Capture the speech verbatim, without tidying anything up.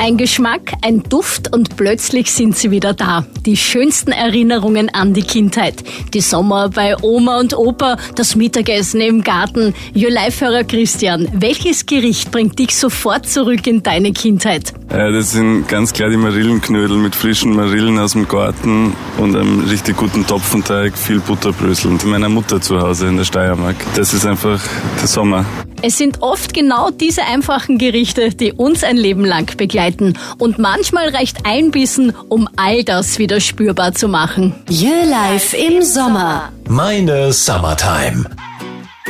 Ein Geschmack, ein Duft und plötzlich sind sie wieder da. Die schönsten Erinnerungen an die Kindheit. Die Sommer bei Oma und Opa, das Mittagessen im Garten. Your Live-Hörer Christian, welches Gericht bringt dich sofort zurück in deine Kindheit? Ja, das sind ganz klar die Marillenknödel mit frischen Marillen aus dem Garten und einem richtig guten Topfenteig, viel Butterbrösel. Mit meiner Mutter zu Hause in der Steiermark. Das ist einfach der Sommer. Es sind oft genau diese einfachen Gerichte, die uns ein Leben lang begleiten. Und manchmal reicht ein Bissen, um all das wieder spürbar zu machen. Your Life im Sommer. Meine Summertime.